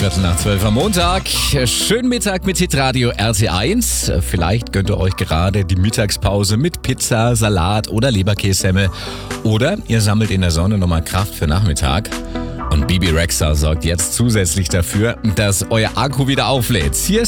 11:15 am Montag. Schönen Mittag mit Hitradio RT1. Vielleicht gönnt ihr euch gerade die Mittagspause mit Pizza, Salat oder Leberkässemmel. Oder ihr sammelt in der Sonne nochmal Kraft für Nachmittag. Und Bibi Rexha sorgt jetzt zusätzlich dafür, dass euer Akku wieder auflädt. Hier